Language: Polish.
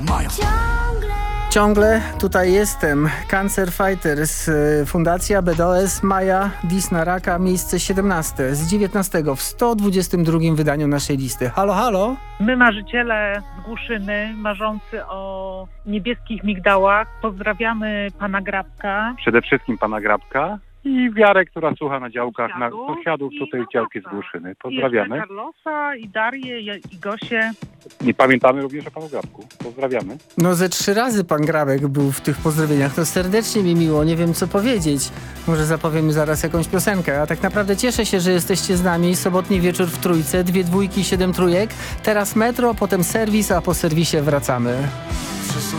Maja. Ciągle tutaj jestem. Cancer Fighters, Fundacja BDOS, Maja, Dis na raka, miejsce 17 z 19 w 122 wydaniu naszej listy. Halo, halo? My, marzyciele z Głuszyny, marzący o niebieskich migdałach, pozdrawiamy pana Grabka. Przede wszystkim pana Grabka i Wiarę, która słucha na działkach, na Sąsiadów sąsiadów tutaj z działki z Głuszyny. Pozdrawiamy. I Carlosa, i Darię, i Gosię. Nie pamiętamy również o panu Grabku. Pozdrawiamy. No ze 3 razy pan Grabek był w tych pozdrowieniach. To serdecznie mi miło, nie wiem co powiedzieć. Może zapowiem zaraz jakąś piosenkę, a tak naprawdę cieszę się, że jesteście z nami. Sobotni wieczór w Trójce, 2 dwójki, 7 trójek. Teraz metro, potem serwis, a po serwisie wracamy. Przyszło